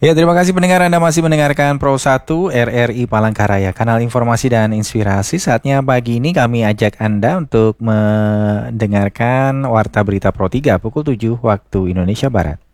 Ya, terima kasih pendengar Anda masih mendengarkan Pro 1 RRI Palangkaraya, kanal informasi dan inspirasi. Saatnya pagi ini kami ajak Anda untuk mendengarkan Warta Berita Pro 3 pukul 7 waktu Indonesia Barat.